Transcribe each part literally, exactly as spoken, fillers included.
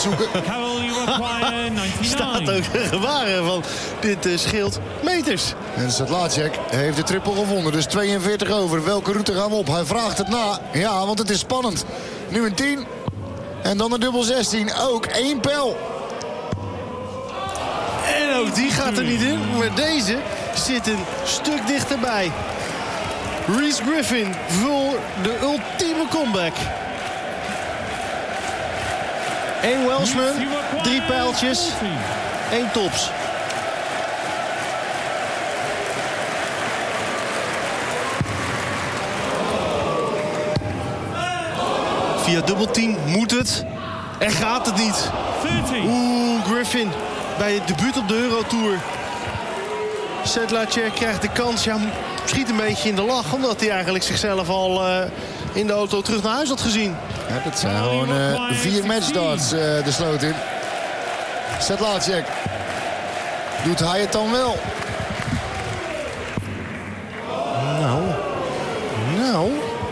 uitzoeken. Staat ook gewaren van dit uh, scheelt meters. En Sedlacek heeft de triple gevonden. Dus tweeënveertig over. Welke route gaan we op? Hij vraagt het na. Ja, want het is spannend. Nu een tien. En dan een dubbel zestien. Ook één pijl. En ook die gaat er niet in. Maar deze zit een stuk dichterbij. Reese Griffin voor de ultieme comeback. Eén Welshman, drie pijltjes, één tops. Via dubbel tien moet het. En gaat het niet. Oeh, Griffin bij het debuut op de Eurotour. Sedlacek krijgt de kans. Ja, schiet een beetje in de lach. Omdat hij eigenlijk zichzelf al uh, in de auto terug naar huis had gezien. Ja, dat zijn gewoon uh, vier matchdarts uh, de sloot in. Sedlacek. Doet hij het dan wel? Nou. Nou.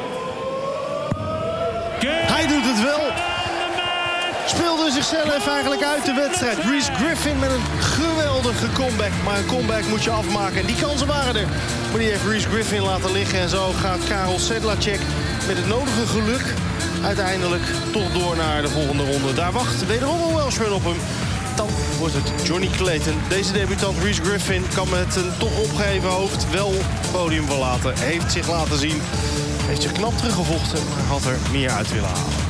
Hij doet het wel. Speelde zichzelf eigenlijk uit de wedstrijd. Reese Griffin met een geweldige comeback. Maar een comeback moet je afmaken. En die kansen waren er. Maar die heeft Reese Griffin laten liggen. En zo gaat Karel Sedlacek met het nodige geluk uiteindelijk toch door naar de volgende ronde. Daar wacht wederom een Welshman op hem. Dan wordt het Johnny Clayton. Deze debutant Reese Griffin kan met een toch opgeheven hoofd wel het podium verlaten. Heeft zich laten zien. Heeft zich knap teruggevochten, maar had er meer uit willen halen.